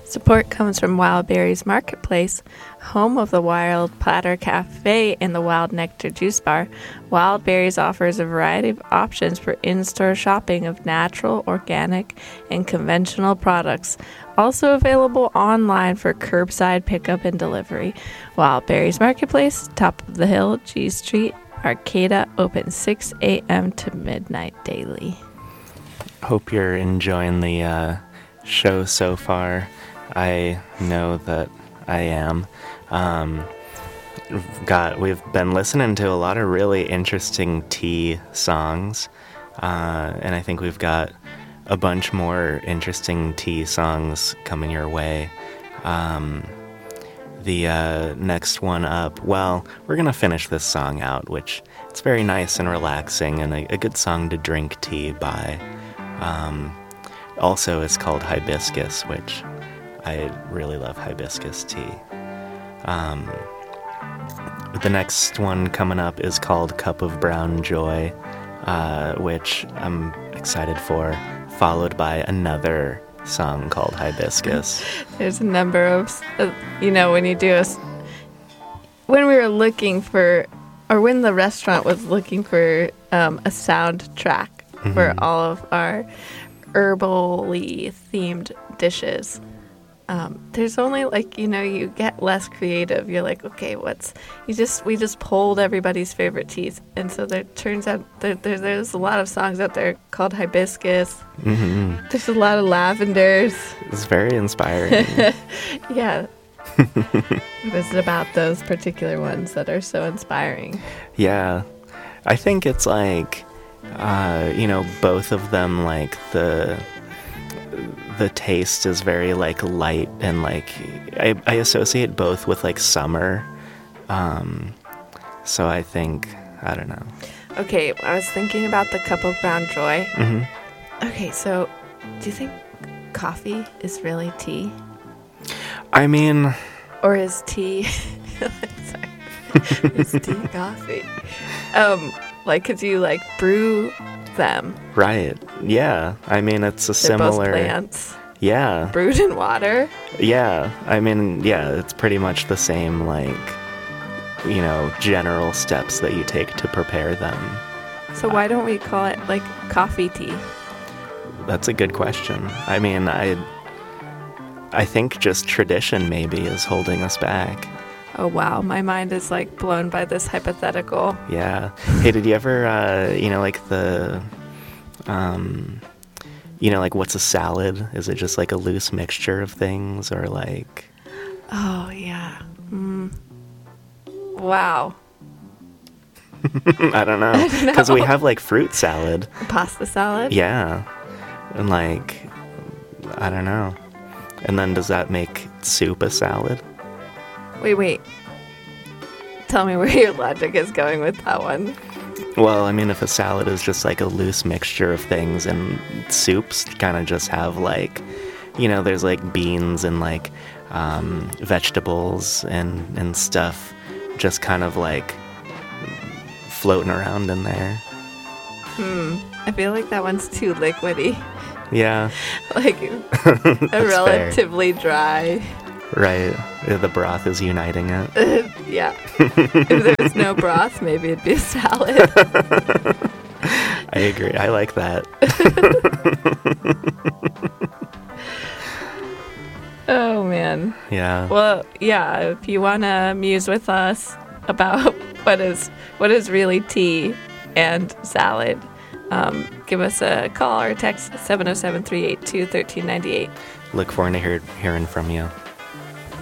Support comes from Wild Berries Marketplace, home of the Wild Platter Cafe and the Wild Nectar Juice Bar. Wild Berries offers a variety of options for in-store shopping of natural, organic, and conventional products. Also available online for curbside pickup and delivery. Wild Berries Marketplace, top of the hill, G Street, Arcata, open 6 a.m. to midnight daily. Hope you're enjoying the show so far. I know that I am. We've been listening to a lot of really interesting tea songs, and I think we've got a bunch more interesting tea songs coming your way. The next one up, well, we're gonna finish this song out, which it's very nice and relaxing and a good song to drink tea by. Also, it's called Hibiscus, which I really love hibiscus tea. The next one coming up is called Cup of Brown Joy, which I'm excited for, followed by another song called Hibiscus. There's a number of, when you do when we were looking for, or when the restaurant was looking for a soundtrack for all of our herbally themed dishes. There's only you get less creative. You're like, okay, we just polled everybody's favorite teas. And so there turns out there's a lot of songs out there called Hibiscus. Mm-hmm. There's a lot of lavenders. It's very inspiring. Yeah. What is it about those particular ones that are so inspiring? Yeah. I think it's like, both of them, like the taste is very like light and like I associate both with like summer. So I think, I don't know. Okay, I was thinking about the Cup of Brown Joy. Mm-hmm. Okay, so do you think coffee is really tea? I mean... Or is tea... Sorry. Is tea coffee? Could you brew them? Right. Yeah. I mean, it's They're similar... both plants. Yeah. Brewed in water? Yeah. I mean, yeah, it's pretty much the same, general steps that you take to prepare them. So why don't we call it, coffee tea? That's a good question. I mean, I think just tradition maybe is holding us back. Oh, wow. My mind is, blown by this hypothetical. Yeah. Hey, did you ever, what's a salad? Is it just, a loose mixture of things, or, Oh, yeah. Wow. I don't know. Because we have, fruit salad. Pasta salad? Yeah. And, I don't know. And then does that make soup a salad? Wait. Tell me where your logic is going with that one. Well, I mean, if a salad is just a loose mixture of things, and soups kind of just have there's beans and vegetables and stuff just kind of floating around in there. I feel like that one's too liquidy. Yeah. A relatively dry. Right. The broth is uniting it. Yeah. If there was no broth, maybe it'd be a salad. I agree. I like that. Oh, man. Yeah. Well, yeah, if you want to muse with us about what is really tea and salad, give us a call or text 707-382-1398. Look forward to hearing from you.